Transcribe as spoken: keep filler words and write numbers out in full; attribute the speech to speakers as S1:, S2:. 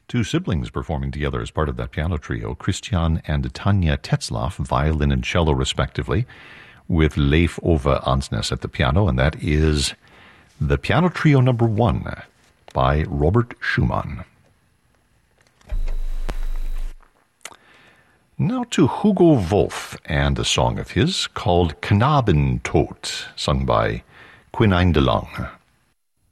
S1: Two siblings performing together as part of that piano trio, Christian and Tanja Tetzlaff, violin and cello respectively, with Leif Ove Ansnes at the piano, and that is the Piano Trio Number One by Robert Schumann. Now to Hugo Wolf and a song of his called Knabentod, sung by Quinine de Lang.